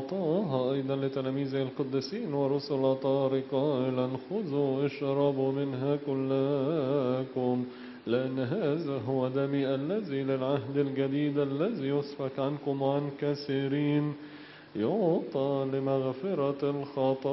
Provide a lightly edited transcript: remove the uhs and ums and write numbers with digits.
أعطاها أيضا لتلاميذه القديسين ورسل طارق قائلا خذوا اشربوا منها كلكم لأن هذا هو دمي الذي للعهد الجديد الذي يسفك عنكم وعن كثيرين يعطى لمغفرة الخطايا.